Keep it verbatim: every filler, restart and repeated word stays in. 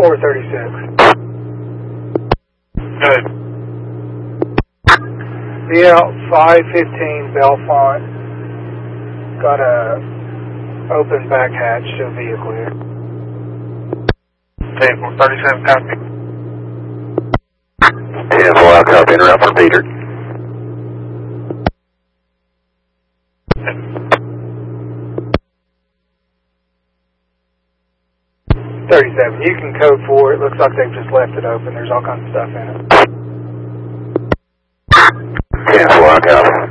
four thirty-six. Good. Be out five fifteen Belfont. Got a open back hatch, so vehicle here. ten four thirty-seven, copy. ten four, I'll copy. Interrupt for Peter. thirty-seven, you can code for it. Looks like they've just left it open. There's all kinds of stuff in it. ten four, I'll copy.